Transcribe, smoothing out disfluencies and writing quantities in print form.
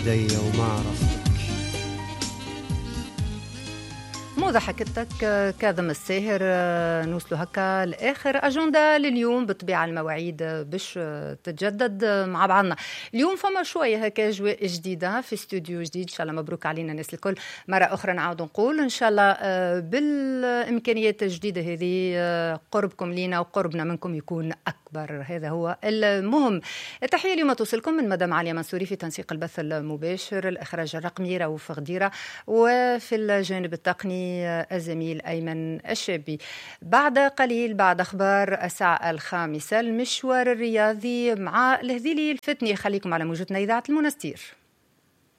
يدي وما عرفتك. مو ضحكتك كاظم الساهر. نوصلوا هكا لآخر أجندة لليوم. بالطبيعة المواعيد باش تتجدد مع بعضنا. اليوم فما شوية هكا أجواء جديدة في استوديو جديد. إن شاء الله مبروك علينا الناس الكل. مرة أخرى نعود نقول إن شاء الله بالإمكانيات الجديدة هذه قربكم لينا وقربنا منكم يكون أكبر. هذا هو المهم. التحية اليوم توصلكم من مدام عليا منصوري في تنسيق البث المباشر، الإخراج الرقمي رؤوف غديرة، وفي الجانب التقني الزميل أيمن الشابي. بعد قليل بعد أخبار الساعة 5 المشوار الرياضي مع الهذيلي الفتني. خليكم على موجتنا إذاعة المنستير.